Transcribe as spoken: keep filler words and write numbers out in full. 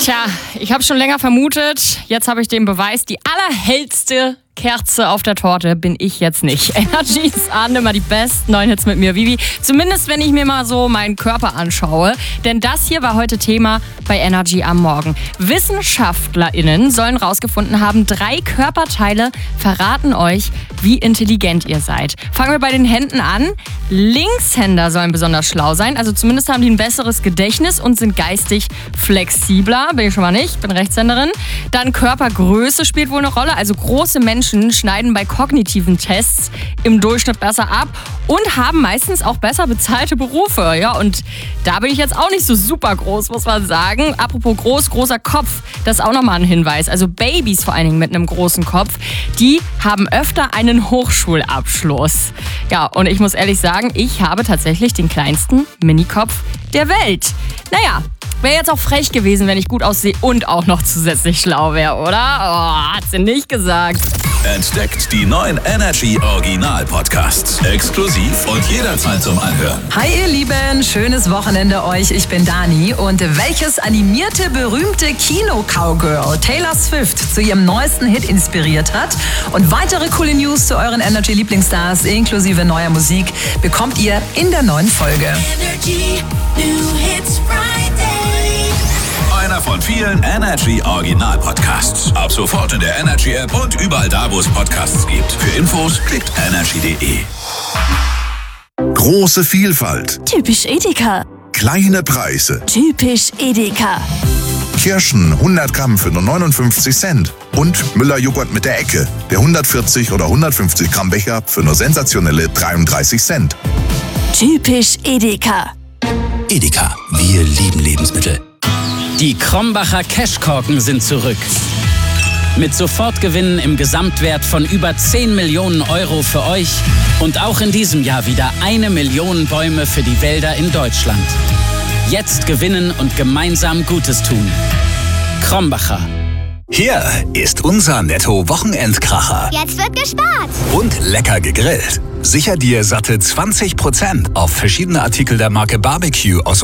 Tja, ich habe schon länger vermutet, jetzt habe ich den Beweis, die allerhellste Kerze auf der Torte bin ich jetzt nicht. Energy ist an, immer die besten neuen Hits mit mir, Vivi. Zumindest, wenn ich mir mal so meinen Körper anschaue. Denn das hier war heute Thema bei Energy am Morgen. WissenschaftlerInnen sollen rausgefunden haben, drei Körperteile verraten euch, wie intelligent ihr seid. Fangen wir bei den Händen an. Linkshänder sollen besonders schlau sein. Also zumindest haben die ein besseres Gedächtnis und sind geistig flexibler. Bin ich schon mal nicht, bin Rechtshänderin. Dann Körpergröße spielt wohl eine Rolle. Also große Menschen schneiden bei kognitiven Tests im Durchschnitt besser ab und haben meistens auch besser bezahlte Berufe. Ja, und da bin ich jetzt auch nicht so super groß, muss man sagen. Apropos groß, großer Kopf, das ist auch nochmal ein Hinweis. Also Babys vor allen Dingen mit einem großen Kopf, die haben öfter einen Hochschulabschluss. Ja, und ich muss ehrlich sagen, ich habe tatsächlich den kleinsten Minikopf der Welt. Naja, wäre jetzt auch frech gewesen, wenn ich gut aussehe und auch noch zusätzlich schlau wäre, oder? Oh, hat sie nicht gesagt. Entdeckt die neuen Energy Original Podcasts. Exklusiv und jederzeit zum Anhören. Hi ihr Lieben, schönes Wochenende euch. Ich bin Dani und welches animierte, berühmte Kino-Cowgirl Taylor Swift zu ihrem neuesten Hit inspiriert hat und weitere coole News zu euren Energy-Lieblingsstars inklusive neuer Musik bekommt ihr in der neuen Folge. Energy New Hits Friday. Einer von vielen Energy Original Podcasts. Ab sofort in der Energy App und überall da, wo es Podcasts gibt. Für Infos klickt energy punkt de. Große Vielfalt. Typisch Edeka. Kleine Preise. Typisch Edeka. Kirschen hundert Gramm für nur neunundfünfzig Cent. Und Müller-Joghurt mit der Ecke. Der hundertvierzig oder hundertfünfzig Gramm Becher für nur sensationelle dreiunddreißig Cent. Typisch Edeka. Edeka, wir lieben Lebensmittel. Die Krombacher Cashkorken sind zurück. Mit Sofortgewinnen im Gesamtwert von über zehn Millionen Euro für euch und auch in diesem Jahr wieder eine Million Bäume für die Wälder in Deutschland. Jetzt gewinnen und gemeinsam Gutes tun. Krombacher. Hier ist unser Netto-Wochenendkracher. Jetzt wird gespart. Und lecker gegrillt. Sicher dir satte zwanzig Prozent auf verschiedene Artikel der Marke Barbecue aus